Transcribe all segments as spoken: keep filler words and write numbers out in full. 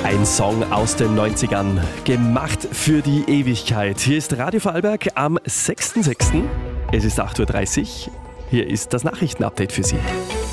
Ein Song aus den neunzigern, gemacht für die Ewigkeit. Hier ist Radio Vorarlberg am sechster sechster Es ist acht Uhr dreißig. Hier ist das Nachrichtenupdate für Sie.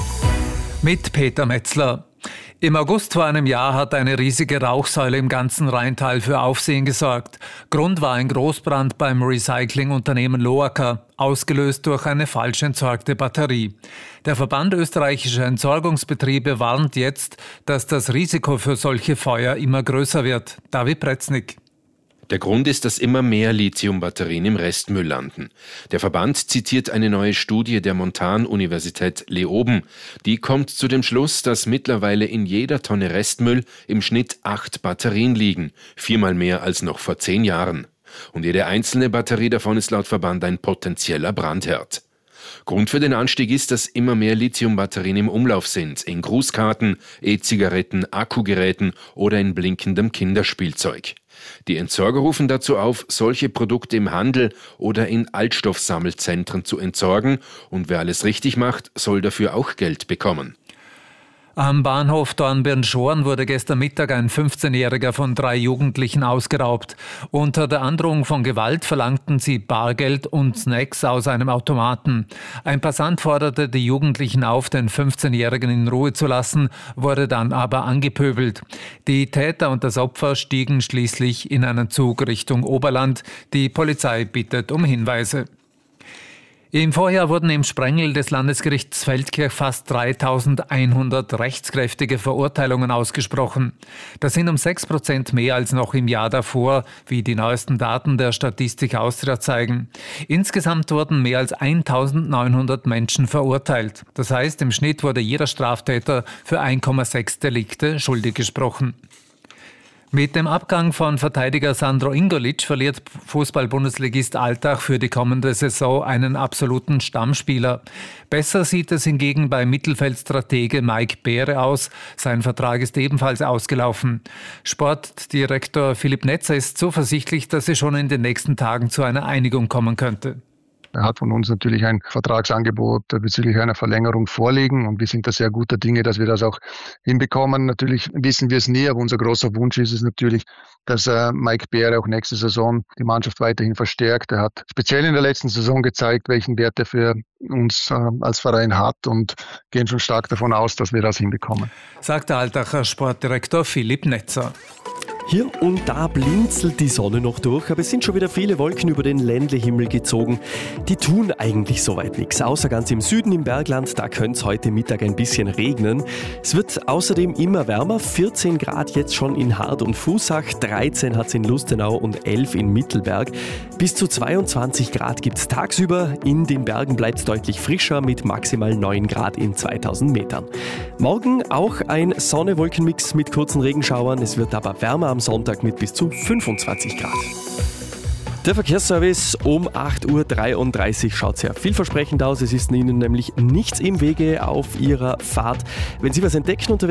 Mit Peter Metzler. Im August vor einem Jahr hat eine riesige Rauchsäule im ganzen Rheintal für Aufsehen gesorgt. Grund war ein Großbrand beim Recyclingunternehmen Loacker, ausgelöst durch eine falsch entsorgte Batterie. Der Verband österreichischer Entsorgungsbetriebe warnt jetzt, dass das Risiko für solche Feuer immer größer wird. David Pretznik. Der Grund ist, dass immer mehr Lithiumbatterien im Restmüll landen. Der Verband zitiert eine neue Studie der Montan-Universität Leoben. Die kommt zu dem Schluss, dass mittlerweile in jeder Tonne Restmüll im Schnitt acht Batterien liegen, viermal mehr als noch vor zehn Jahren. Und jede einzelne Batterie davon ist laut Verband ein potenzieller Brandherd. Grund für den Anstieg ist, dass immer mehr Lithiumbatterien im Umlauf sind, in Grußkarten, E-Zigaretten, Akkugeräten oder in blinkendem Kinderspielzeug. Die Entsorger rufen dazu auf, solche Produkte im Handel oder in Altstoffsammelzentren zu entsorgen, und wer alles richtig macht, soll dafür auch Geld bekommen. Am Bahnhof Dornbirn-Schoren wurde gestern Mittag ein fünfzehnjähriger von drei Jugendlichen ausgeraubt. Unter der Androhung von Gewalt verlangten sie Bargeld und Snacks aus einem Automaten. Ein Passant forderte die Jugendlichen auf, den fünfzehnjährigen in Ruhe zu lassen, wurde dann aber angepöbelt. Die Täter und das Opfer stiegen schließlich in einen Zug Richtung Oberland. Die Polizei bittet um Hinweise. Im Vorjahr wurden im Sprengel des Landesgerichts Feldkirch fast dreitausendeinhundert rechtskräftige Verurteilungen ausgesprochen. Das sind um sechs Prozent mehr als noch im Jahr davor, wie die neuesten Daten der Statistik Austria zeigen. Insgesamt wurden mehr als eintausendneunhundert Menschen verurteilt. Das heißt, im Schnitt wurde jeder Straftäter für eins Komma sechs Delikte schuldig gesprochen. Mit dem Abgang von Verteidiger Sandro Ingolic verliert Fußball-Bundesligist Altach für die kommende Saison einen absoluten Stammspieler. Besser sieht es hingegen bei Mittelfeldstratege Mike Beere aus. Sein Vertrag ist ebenfalls ausgelaufen. Sportdirektor Philipp Netzer ist zuversichtlich, dass es schon in den nächsten Tagen zu einer Einigung kommen könnte. Er hat von uns natürlich ein Vertragsangebot bezüglich einer Verlängerung vorliegen, und wir sind da sehr guter Dinge, dass wir das auch hinbekommen. Natürlich wissen wir es nie, aber unser großer Wunsch ist es natürlich, dass äh, Mike Beere auch nächste Saison die Mannschaft weiterhin verstärkt. Er hat speziell in der letzten Saison gezeigt, welchen Wert er für uns äh, als Verein hat, und gehen schon stark davon aus, dass wir das hinbekommen. Sagt der Altacher Sportdirektor Philipp Netzer. Hier und da blinzelt die Sonne noch durch, aber es sind schon wieder viele Wolken über den Ländlehimmel gezogen. Die tun eigentlich soweit nichts, außer ganz im Süden im Bergland, da könnte es heute Mittag ein bisschen regnen. Es wird außerdem immer wärmer, vierzehn Grad jetzt schon in Hard und Fußach, dreizehn hat es in Lustenau und elf in Mittelberg. Bis zu zweiundzwanzig Grad gibt es tagsüber, in den Bergen bleibt es deutlich frischer mit maximal neun Grad in zweitausend Metern. Morgen auch ein Sonne-Wolken-Mix mit kurzen Regenschauern, es wird aber wärmer am Sonntag mit bis zu fünfundzwanzig Grad. Der Verkehrsservice um acht Uhr dreiunddreißig schaut sehr vielversprechend aus. Es ist Ihnen nämlich nichts im Wege auf Ihrer Fahrt. Wenn Sie was entdecken unterwegs